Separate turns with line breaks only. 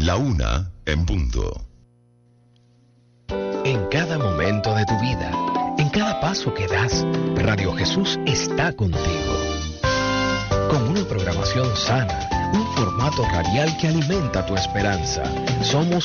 1:00
En cada momento de tu vida, en cada paso que das, Radio Jesús está contigo. Con una programación sana, un formato radial que alimenta tu esperanza. Somos